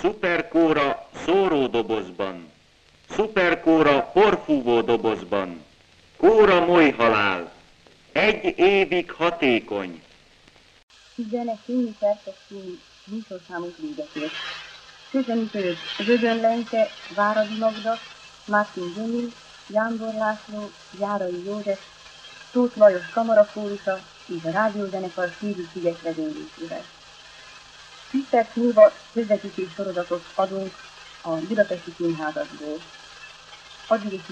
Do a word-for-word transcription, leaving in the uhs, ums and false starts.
Szuperkóra szóródobozban, szuperkóra porfúvó dobozban, kóra molyhalál, egy évig hatékony. Zene Kínyi Perces című műsorszámunk véget ért. Közlemítők Zsögön Lenke, Váradi Magda, Mártin Zsömi, Jándor László, Járai József, Tóth Lajos kamarafórusa és a rádiózenekar Szívű-sziget vezénylésével. tíz perc múlva közvetítés sorozatot adunk a Budapesti Színházakból. Addig is